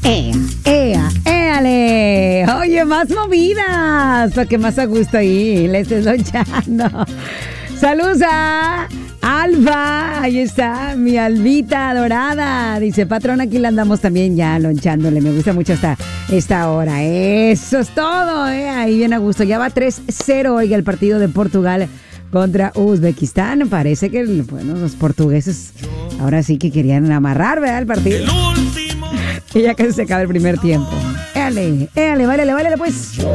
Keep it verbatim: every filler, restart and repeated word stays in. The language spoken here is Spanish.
¡Ea, ea, éale! Oye, más movidas, para que más a gusto ahí le estés lonchando. Saludos a Alba, ahí está, mi Albita dorada. Dice, patrón, aquí la andamos también ya lonchándole. Me gusta mucho esta, esta hora. Eso es todo, ¿eh? Ahí bien a gusto. Ya va tres cero, oiga, el partido de Portugal contra Uzbekistán. Parece que, bueno, los portugueses ahora sí que querían amarrar, ¿verdad? El partido. El último. Y ya casi se acaba el primer tiempo. Éale, éale, válele, válele, pues.